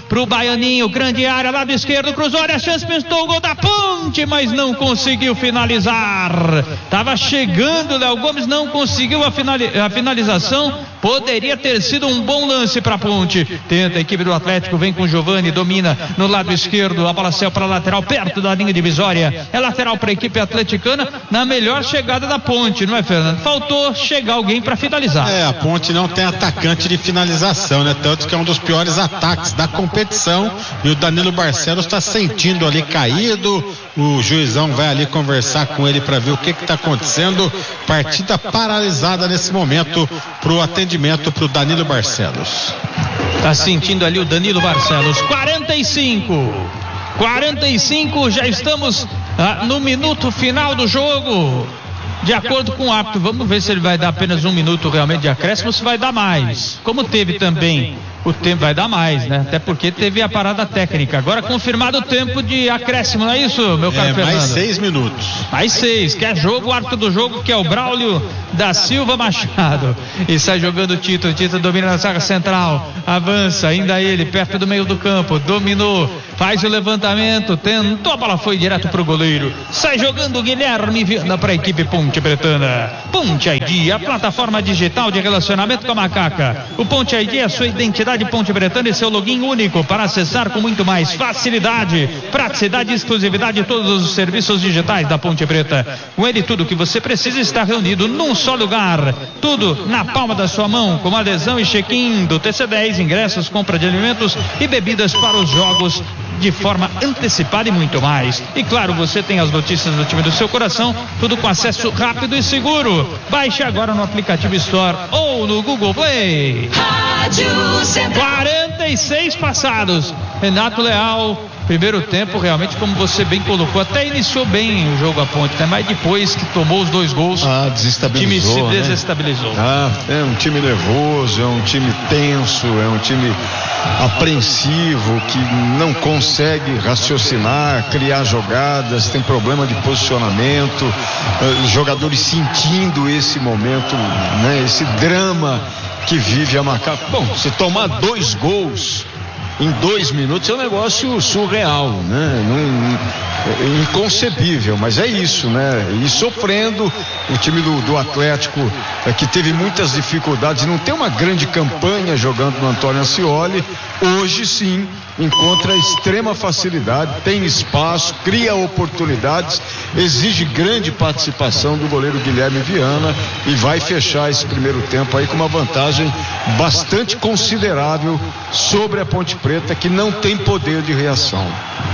pro Baianinho, grande área, lado esquerdo, cruzou, olha a chance, pintou o gol da Ponte, mas não conseguiu finalizar. Tava chegando, Léo Gomes não conseguiu a, finali- a finalização. Poderia ter sido um bom lance para a Ponte. Tenta a equipe do Atlético, vem com o Giovani, domina no lado esquerdo, a bola saiu para a lateral, perto da linha divisória. É lateral para a equipe atleticana, na melhor chegada da Ponte, não é, Fernando? Faltou chegar alguém para finalizar. É, a Ponte não tem atacante de finalização, né? Tanto que é um dos piores ataques da competição. E o Danilo Barcelos está sentindo ali caído. O juizão vai ali conversar com ele para ver o que está acontecendo. Partida paralisada nesse momento para o atendimento para o Danilo Barcelos. Tá sentindo ali o Danilo Barcelos. quarenta e cinco. quarenta e cinco, já estamos ah, no minuto final do jogo. De acordo com o árbitro, vamos ver se ele vai dar apenas um minuto realmente de acréscimo ou se vai dar mais. Como teve também o tempo, vai dar mais, né? Até porque teve a parada técnica. Agora confirmado o tempo de acréscimo, não é isso, meu caro é, Fernando? Mais seis minutos. Mais seis, quer jogo, o árbitro do jogo, que é o Braulio da Silva Machado. E sai jogando o Tito, o Tito domina na saga central, avança, ainda ele, perto do meio do campo, dominou, faz o levantamento, tentou, a bola foi direto pro goleiro. Sai jogando o Guilherme Viana para a equipe Ponte Pretana. Ponte I D, a plataforma digital de relacionamento com a macaca. O Ponte I D é a sua identidade Ponte Pretana e seu login único para acessar com muito mais facilidade, praticidade e exclusividade todos os serviços digitais da Ponte Preta. Com ele tudo que você precisa está reunido num só lugar, tudo na palma da sua mão, como adesão e check-in do T C dez, ingressos, compra de alimentos e bebidas para os jogos de forma antecipada e muito mais. E claro, você tem as notícias do time do seu coração, tudo com acesso rápido e seguro. Baixe agora no aplicativo Store ou no Google Play. Rádio Central. quarenta e seis passados. Renato Leal, primeiro tempo realmente, como você bem colocou, até iniciou bem o jogo a Ponte, né? Mas depois que tomou os dois gols, ah, o time se desestabilizou. Né? Ah, é um time nervoso, é um time tenso, é um time apreensivo, que não consegue raciocinar, criar jogadas, tem problema de posicionamento, uh, jogadores sentindo esse momento, né? Esse drama que vive a Macaco. Bom, se tomar dois gols em dois minutos é um negócio surreal, né? Não, é inconcebível, mas é isso, né? E sofrendo, o time do, do Atlético, é, que teve muitas dificuldades, não tem uma grande campanha jogando no Antônio Ascioli, hoje sim encontra extrema facilidade, tem espaço, cria oportunidades, exige grande participação do goleiro Guilherme Viana e vai fechar esse primeiro tempo aí com uma vantagem bastante considerável sobre a Ponte Preta, que não tem poder de reação.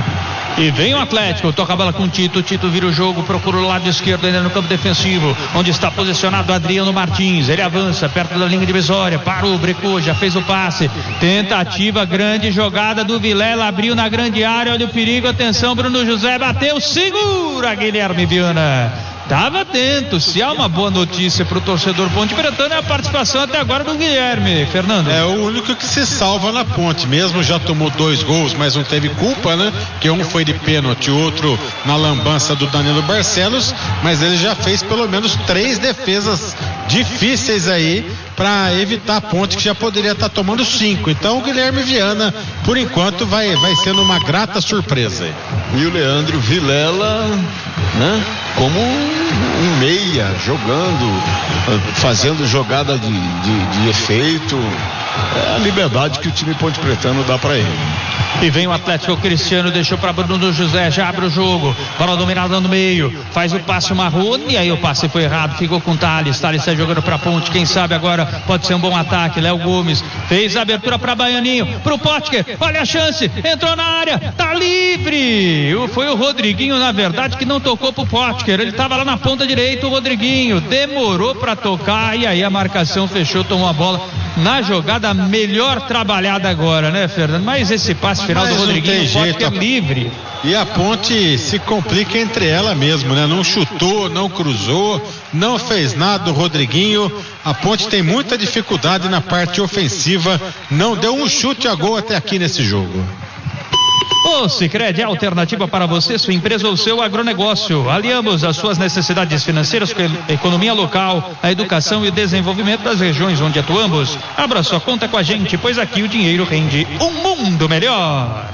E vem o Atlético, toca a bola com o Tito, Tito vira o jogo, procura o lado esquerdo ainda no campo defensivo, onde está posicionado Adriano Martins. Ele avança perto da linha divisória, parou, brecou, já fez o passe, tentativa, grande jogada do Vilela, abriu na grande área, olha o perigo, atenção, Bruno José bateu, segura Guilherme Viana. Estava atento, se há uma boa notícia para o torcedor Ponte Pretana é a participação até agora do Guilherme, Fernando. É o único que se salva na Ponte, mesmo já tomou dois gols, mas não teve culpa, né? Que um foi de pênalti, outro na lambança do Danilo Barcelos, mas ele já fez pelo menos três defesas difíceis aí para evitar a Ponte, que já poderia estar tá tomando cinco. Então o Guilherme Viana, por enquanto, vai, vai sendo uma grata surpresa aí. E o Leandro Vilela, né? Como um meia, jogando, fazendo jogada de, de, de efeito. É a liberdade que o time Ponte Pretano dá para ele. E vem o Atlético, o Cristiano deixou para Bruno José, já abre o jogo, bola dominada no meio, faz o passe Marrone, e aí o passe foi errado, ficou com o Thales, Thales sai jogando para Ponte, quem sabe agora pode ser um bom ataque. Léo Gomes fez a abertura para Baianinho, pro Potker, olha a chance, entrou na área, tá livre. Foi o Rodriguinho, na verdade, que não tocou pro Potker, ele tava lá na ponta direita, o Rodriguinho demorou para tocar, e aí a marcação fechou, tomou a bola na jogada melhor trabalhada agora, né, Fernando? Mas esse passe final Mas do Rodriguinho pode jeito, é livre. E a Ponte se complica entre ela mesmo, né? Não chutou, não cruzou, não fez nada o Rodriguinho. A Ponte tem muita dificuldade na parte ofensiva, não deu um chute a gol até aqui nesse jogo. O Sicredi é a alternativa para você, sua empresa ou seu agronegócio. Aliamos as suas necessidades financeiras com a economia local, a educação e o desenvolvimento das regiões onde atuamos. Abra sua conta com a gente, pois aqui o dinheiro rende um mundo melhor.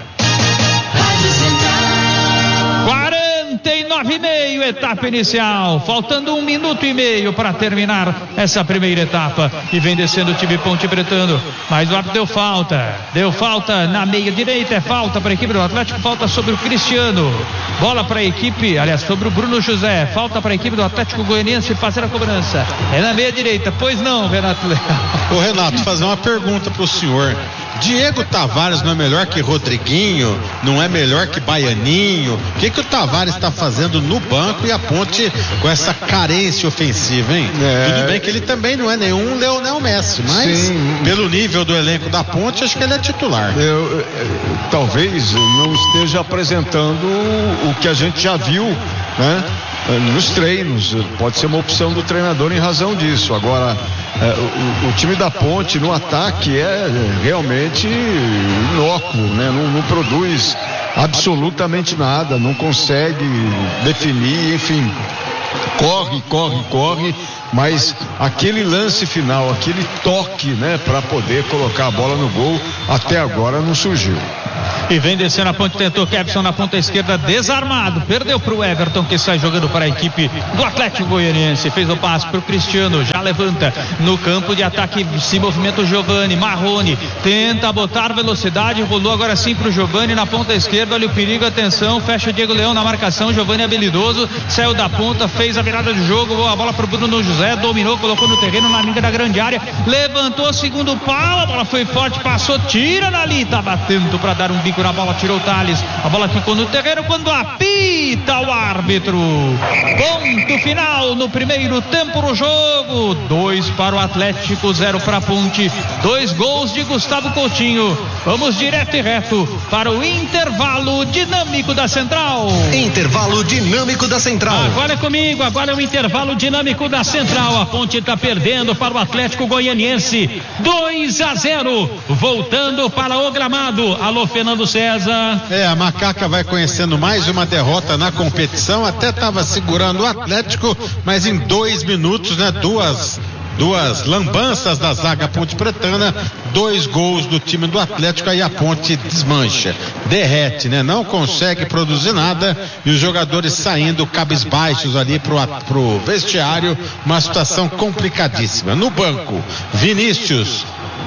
quarenta e nove e meio, etapa inicial, faltando um minuto e meio para terminar essa primeira etapa, e vem descendo o time Ponte Pretano, mas o árbitro deu falta, deu falta na meia direita, é falta para a equipe do Atlético, falta sobre o Cristiano, bola para a equipe, aliás, sobre o Bruno José, falta para a equipe do Atlético Goianiense fazer a cobrança, é na meia direita, pois não, Renato Leal? Ô Renato, fazer uma pergunta pro senhor. Diego Tavares não é melhor que Rodriguinho? Não é melhor que Baianinho? O que que o Tavares está fazendo no banco e a Ponte com essa carência ofensiva, hein? É... Tudo bem que ele também não é nenhum Leonel Messi, mas Sim. pelo nível do elenco da Ponte, acho que ele é titular. Eu, eu, talvez não esteja apresentando o que a gente já viu, né? Nos treinos, pode ser uma opção do treinador em razão disso. Agora, é, o, o time da Ponte no ataque é realmente inócuo, né? Não, não produz absolutamente nada, não consegue definir, enfim, corre, corre, corre, mas aquele lance final, aquele toque, né, para poder colocar a bola no gol, até agora não surgiu. E vem descendo a Ponte, tentou Kepson na ponta esquerda, desarmado, perdeu para o Everton, que sai jogando para a equipe do Atlético Goianiense, fez o passe para o Cristiano, já levanta no campo de ataque, se movimenta o Giovani, Marrone, tenta botar velocidade, rolou agora sim para o Giovani na ponta esquerda, olha o perigo, atenção, fecha o Diego Leão na marcação, Giovani habilidoso, saiu da ponta, fez a virada de jogo, a bola para o Bruno José, dominou, colocou no terreno, na linha da grande área, levantou, segundo pau, a bola foi forte, passou, tira dali, tá batendo para dar um bico na bola, tirou o Thales, a bola ficou no terreno quando apita o árbitro. Ponto final no primeiro tempo do jogo, dois para o Atlético, zero para a Ponte, dois gols de Gustavo Coutinho. Vamos direto e reto para o intervalo dinâmico da Central. Intervalo dinâmico da Central. Agora é comigo, agora é o intervalo dinâmico da Central. A Ponte está perdendo para o Atlético Goianiense, dois a zero, voltando para o gramado. Alô, Fernando César. É, a Macaca vai conhecendo mais uma derrota na competição, até estava segurando o Atlético, mas em dois minutos, né, duas duas lambanças da zaga Ponte Pretana, dois gols do time do Atlético, aí a Ponte desmancha, derrete, né? Não consegue produzir nada e os jogadores saindo cabisbaixos ali pro, pro vestiário, uma situação complicadíssima. No banco, Vinícius,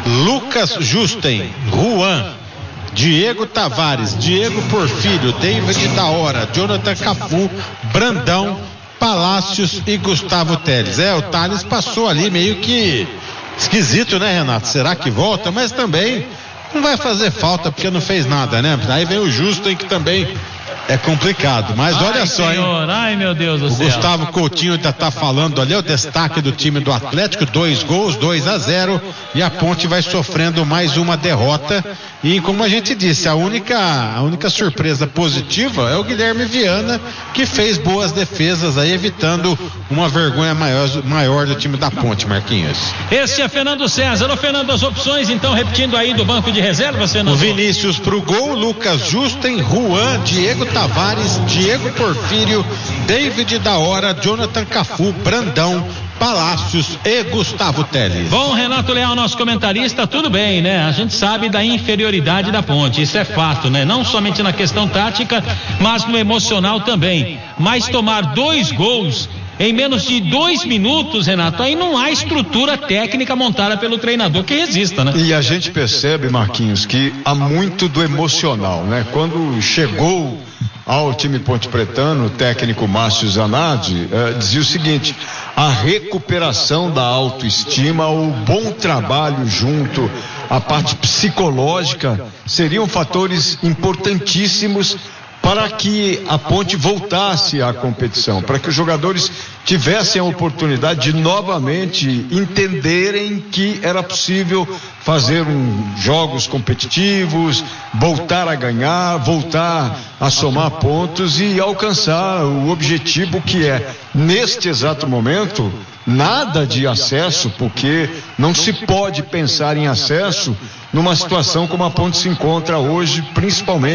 Lucas Justen, Juan, Diego Tavares, Diego Porfírio, David da Hora, Jonathan Cafu, Brandão, Palácios e Gustavo Teles. É, o Thales passou ali meio que esquisito, né, Renato? Será que volta? Mas também não vai fazer falta porque não fez nada, né? Aí vem o Justen, que também é complicado, mas ai, olha só, senhor, hein? Ai, meu Deus do o céu. Gustavo Coutinho ainda tá falando ali, o destaque do time do Atlético, dois gols, dois a zero, e a Ponte vai sofrendo mais uma derrota. E como a gente disse, a única, a única surpresa positiva é o Guilherme Viana, que fez boas defesas aí, evitando uma vergonha maior, maior do time da Ponte, Marquinhos. Esse é Fernando César. Ô, Fernando, as opções, então, repetindo aí do banco de reserva, Fernando. O Vinícius pro gol, Lucas Justen, Juan, Diego Tavares, Diego Porfírio, David da Hora, Jonathan Cafu, Brandão, Palácios e Gustavo Teles. Bom, Renato Leal, nosso comentarista, tudo bem, né? A gente sabe da inferioridade da Ponte, isso é fato, né? Não somente na questão tática, mas no emocional também. Mas tomar dois gols em menos de dois minutos, Renato, aí não há estrutura técnica montada pelo treinador que resista, né? E a gente percebe, Marquinhos, que há muito do emocional, né? Quando chegou ao time Ponte Pretano, o técnico Márcio Zanardi eh, dizia o seguinte: a recuperação da autoestima, o bom trabalho junto, a parte psicológica seriam fatores importantíssimos para que a Ponte voltasse à competição, para que os jogadores tivessem a oportunidade de novamente entenderem que era possível fazer um, jogos competitivos, voltar a ganhar, voltar a somar pontos e alcançar o objetivo que é, neste exato momento, nada de acesso, porque não se pode pensar em acesso numa situação como a Ponte se encontra hoje, principalmente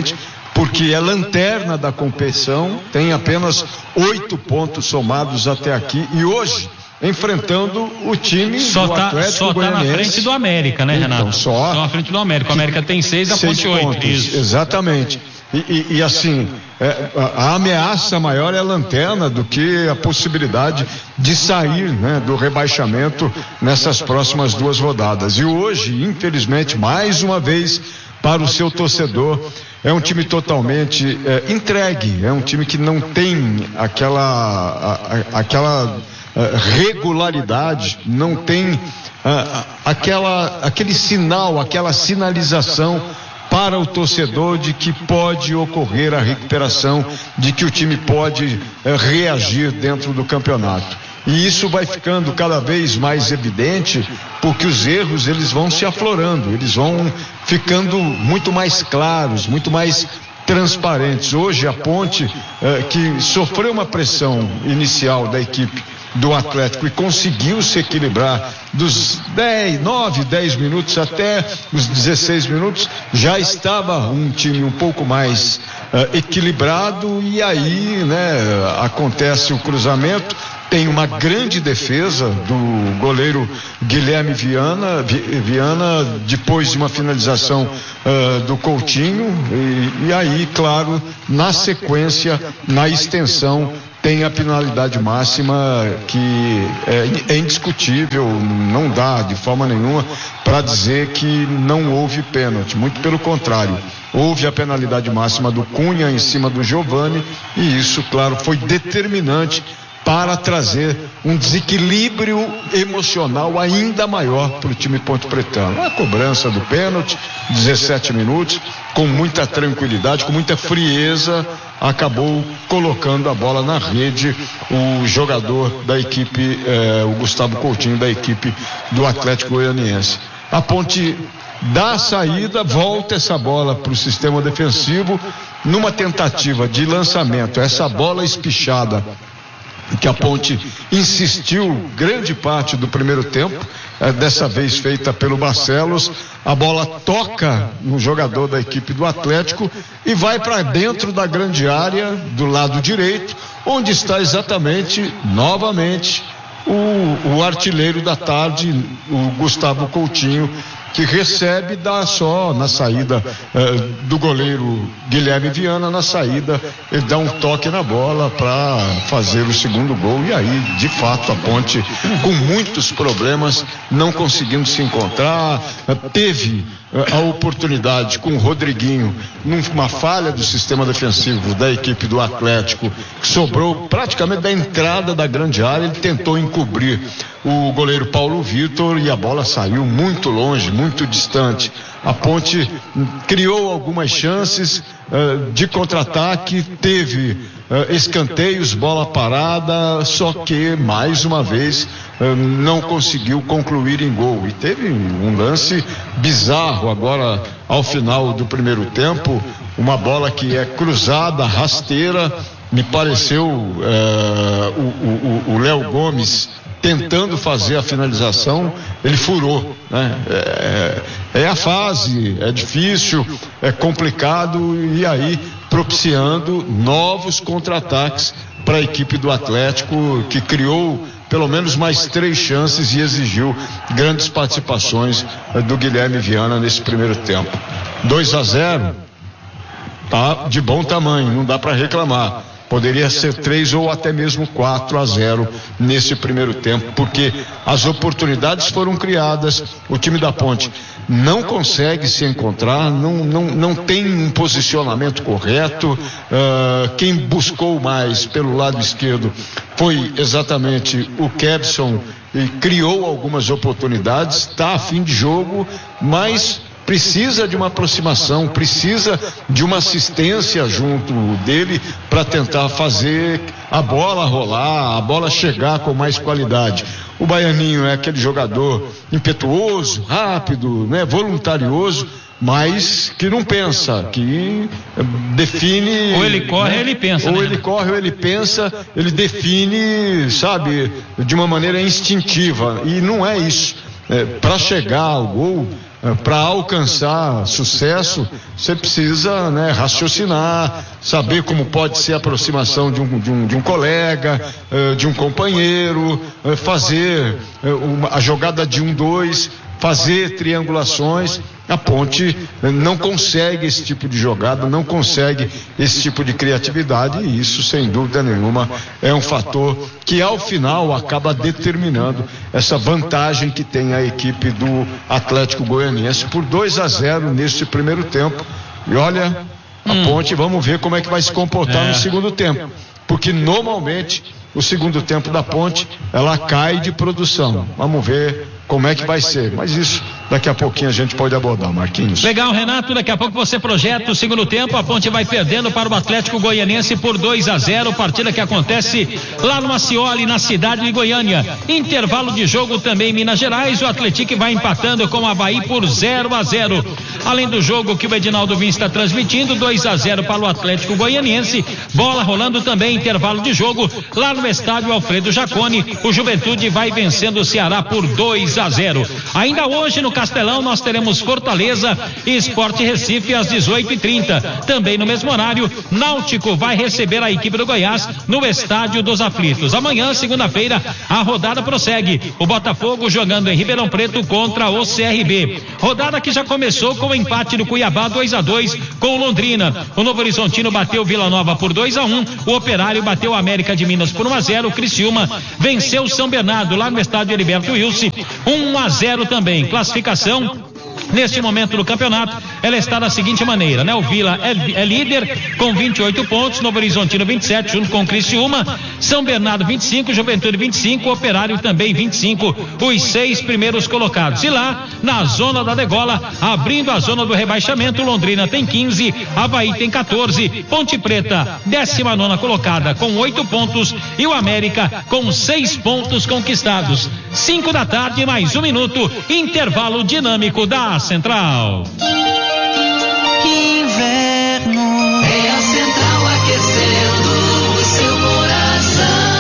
porque é lanterna da competição, tem apenas oito pontos somados até aqui e hoje enfrentando o time só do tá, Atlético só Goianiense. Tá na frente do América, né, Renato? Então, só, só na frente do América. O América tem seis, a Ponte oito. Isso. Exatamente. E, e, e assim, é, a, a ameaça maior é a lanterna do que a possibilidade de sair, né, do rebaixamento nessas próximas duas rodadas. E hoje, infelizmente, mais uma vez, para o seu torcedor, é um time totalmente é, entregue, é um time que não tem aquela, a, a, aquela a, regularidade, não tem a, a, aquela, aquele sinal, aquela sinalização para o torcedor de que pode ocorrer a recuperação, de que o time pode é, reagir dentro do campeonato. E isso vai ficando cada vez mais evidente, porque os erros eles vão se aflorando, eles vão ficando muito mais claros, muito mais transparentes. Hoje a Ponte, eh, que sofreu uma pressão inicial da equipe do Atlético e conseguiu se equilibrar dos dez, nove, dez minutos até os dezesseis minutos, já estava um time um pouco mais uh, equilibrado e aí, né, acontece o cruzamento. Tem uma grande defesa do goleiro Guilherme Viana, Viana depois de uma finalização uh, do Coutinho e, e aí, claro, na sequência, na extensão, tem a penalidade máxima que é, é indiscutível, não dá de forma nenhuma para dizer que não houve pênalti, muito pelo contrário, houve a penalidade máxima do Cunha em cima do Giovani e isso, claro, foi determinante para trazer um desequilíbrio emocional ainda maior para o time ponte-pretano. A cobrança do pênalti, dezessete minutos, com muita tranquilidade, com muita frieza, acabou colocando a bola na rede o jogador da equipe, eh, o Gustavo Coutinho, da equipe do Atlético Goianiense. A Ponte dá a saída, volta essa bola para o sistema defensivo, numa tentativa de lançamento, essa bola espichada que a Ponte insistiu grande parte do primeiro tempo, é, dessa vez feita pelo Barcelos, a bola toca no jogador da equipe do Atlético e vai para dentro da grande área do lado direito, onde está exatamente, novamente, o, o artilheiro da tarde, o Gustavo Coutinho, que recebe, dá só na saída eh, do goleiro Guilherme Viana, na saída ele dá um toque na bola para fazer o segundo gol e aí de fato a Ponte com muitos problemas, não conseguindo se encontrar, eh, teve eh, a oportunidade com o Rodriguinho numa falha do sistema defensivo da equipe do Atlético, que sobrou praticamente da entrada da grande área, ele tentou encobrir o goleiro Paulo Vitor e a bola saiu muito longe, muito distante. A Ponte criou algumas chances uh, de contra-ataque, teve uh, escanteios, bola parada, só que mais uma vez uh, não conseguiu concluir em gol. E teve um lance bizarro agora ao final do primeiro tempo, uma bola que é cruzada, rasteira, me pareceu uh, o Léo Gomes tentando fazer a finalização, ele furou, né? É, é a fase, é difícil, é complicado e aí propiciando novos contra-ataques para a equipe do Atlético, que criou pelo menos mais três chances e exigiu grandes participações do Guilherme Viana nesse primeiro tempo. dois a zero, tá de bom tamanho, não dá para reclamar. Poderia ser três ou até mesmo quatro a zero nesse primeiro tempo, porque as oportunidades foram criadas, o time da Ponte não consegue se encontrar, não, não, não tem um posicionamento correto. Uh, quem buscou mais pelo lado esquerdo foi exatamente o Kebson e criou algumas oportunidades, está a fim de jogo, mas precisa de uma aproximação, precisa de uma assistência junto dele para tentar fazer a bola rolar, a bola chegar com mais qualidade. O Baianinho é aquele jogador impetuoso, rápido, né, voluntarioso, mas que não pensa, que define... Ou ele corre, né? ou ele pensa. Ou né? ele corre, ou ele pensa, ele define, sabe, de uma maneira instintiva, e não é isso. é, para chegar ao gol, é, para alcançar sucesso, você precisa, né, raciocinar, saber como pode ser a aproximação de um, de um, de um colega, é, de um companheiro, é, fazer é, uma, a jogada de um, dois, fazer triangulações. A Ponte não consegue esse tipo de jogada, não consegue esse tipo de criatividade, e isso, sem dúvida nenhuma, é um fator que ao final acaba determinando essa vantagem que tem a equipe do Atlético Goianiense por dois a zero nesse primeiro tempo. E olha, a hum. Ponte, vamos ver como é que vai se comportar é. no segundo tempo, porque normalmente o segundo tempo da Ponte ela cai de produção. Vamos ver como é que vai ser, mas isso daqui a pouquinho a gente pode abordar, Marquinhos. Legal, Renato, daqui a pouco você projeta o segundo tempo. A Ponte vai perdendo para o Atlético Goianiense por dois a zero, partida que acontece lá no Macioli, na cidade de Goiânia. Intervalo de jogo também em Minas Gerais, o Atlético vai empatando com o Avaí por zero a zero. Além do jogo que o Edinaldo Vim está transmitindo, dois a zero para o Atlético Goianiense, bola rolando também, intervalo de jogo lá no estádio Alfredo Jaconi, o Juventude vai vencendo o Ceará por dois a zero. Ainda hoje no Castelão nós teremos Fortaleza e Sport Recife às dezoito e trinta. Também no mesmo horário, Náutico vai receber a equipe do Goiás no Estádio dos Aflitos. Amanhã, segunda-feira, a rodada prossegue. O Botafogo jogando em Ribeirão Preto contra o C R B. Rodada que já começou com o empate do Cuiabá dois a dois com o Londrina. O Novo Horizontino bateu Vila Nova por dois a um. O Operário bateu a América de Minas por um a zero. O Criciúma venceu o São Bernardo lá no estádio Heriberto Wilson um a zero também. Classificação neste momento do campeonato, ela está da seguinte maneira, né? O Vila é, é líder com vinte e oito pontos, Novo Horizontino vinte e sete, junto com o Criciúma, São Bernardo vinte e cinco, Juventude vinte e cinco, Operário também vinte e cinco, os seis primeiros colocados. E lá, na zona da degola, abrindo a zona do rebaixamento, Londrina tem quinze, Avaí tem quatorze, Ponte Preta, décima nona colocada com oito pontos e o América com seis pontos conquistados. Cinco da tarde, mais um minuto, intervalo dinâmico da Central. Inverno é a Central aquecendo o seu coração.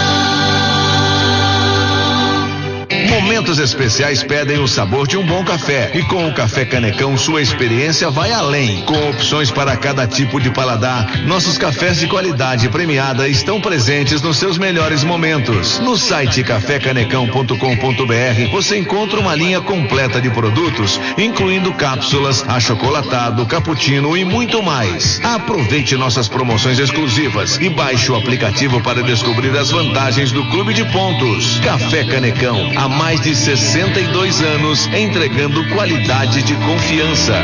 Momentos especiais pedem o sabor de um bom café. E com o Café Canecão, sua experiência vai além. Com opções para cada tipo de paladar, nossos cafés de qualidade premiada estão presentes nos seus melhores momentos. No site café canecão ponto com ponto br você encontra uma linha completa de produtos, incluindo cápsulas, achocolatado, cappuccino e muito mais. Aproveite nossas promoções exclusivas e baixe o aplicativo para descobrir as vantagens do Clube de Pontos. Café Canecão, há mais de sessenta e dois anos, entregando qualidade de confiança.